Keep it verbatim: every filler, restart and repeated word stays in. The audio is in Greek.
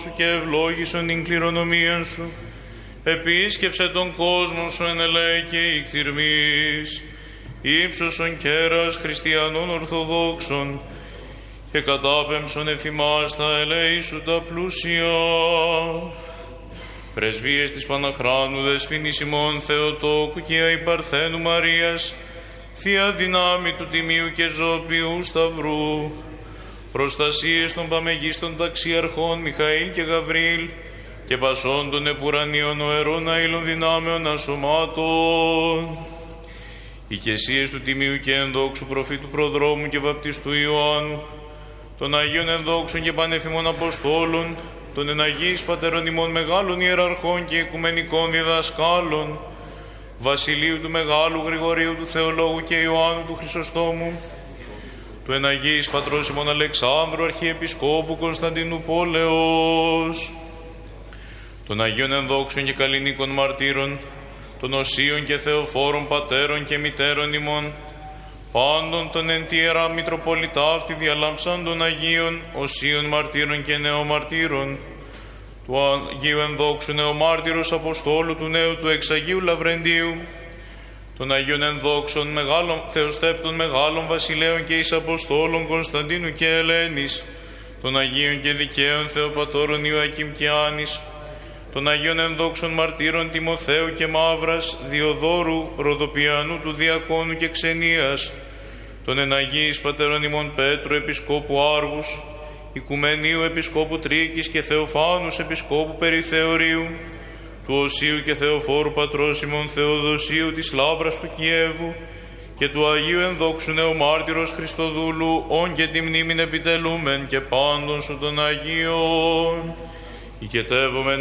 σου και ευλόγησον την κληρονομία σου. Επίσκεψε τον κόσμο σου εν ελέη και ικτυρμής, ύψωσον κέρας χριστιανών ορθοδόξων και κατάπεμψον εφημάς τα ελέη σου τα πλούσια. Πρεσβείες της Παναχράνου Δεσποινής ημών Θεοτόκου και Αϊπαρθένου Μαρίας, Θεία δυνάμει του Τιμίου και Ζώπιου Σταυρού, προστασίες των παμεγίστων ταξιαρχών Μιχαήλ και Γαβρίλ και πασών των επουρανίων οερών αήλων δυνάμεων ασωμάτων, οικεσίες του Τιμίου και ενδόξου προφήτου Προδρόμου και βαπτιστού Ιωάννου, των Αγίων ενδόξων και πανεφημών Αποστόλων, των εναγείς πατερών ημών μεγάλων ιεραρχών και οικουμενικών διδασκάλων, Βασιλείου του Μεγάλου, Γρηγορίου του Θεολόγου και Ιωάννου του Χρυσοστόμου, του εναγείς πατρός ημών Αλεξάνδρου Αρχιεπισκόπου Κωνσταντινού Πόλεως, των Αγίων ενδόξων και καλλινίκων μαρτύρων, των οσίων και θεοφόρων πατέρων και μητέρων ημών, πάντων των εν τη Ιερά Μητροπολιτά αυτή διαλάμψαν των Αγίων οσίων μαρτύρων και νεομαρτύρων, του Αγίου ενδόξου νεομάρτυρος Αποστόλου του νέου του Εξαγίου Λαβρεντίου, των Αγίων ενδόξων μεγάλων Θεοστέπτων μεγάλων βασιλέων και εις Αποστόλων Κωνσταντίνου και Ελένης, των Αγίων και δικαίων Θεοπατώρων Ιωακήμ και Άνης, των Αγίων ενδόξων μαρτύρων Τιμοθέου και Μαύρας, Διοδόρου, Ροδοπιανού του Διακόνου και Ξενίας, των εναγείς πατέρων ημών Πέτρου Επισκόπου Άργους, Οικουμένιου Επισκόπου Τρίκης και Θεοφάνους Επισκόπου Περιθεωρίου, του Οσίου και Θεοφόρου πατρός ημών Θεοδοσίου της Λαύρας του Κιέβου και του Αγίου ενδόξου νεομάρτυρος Χριστοδούλου, όν και τη μνήμην επιτελούμεν και πάντων σου των Αγίων, οικετεύομεν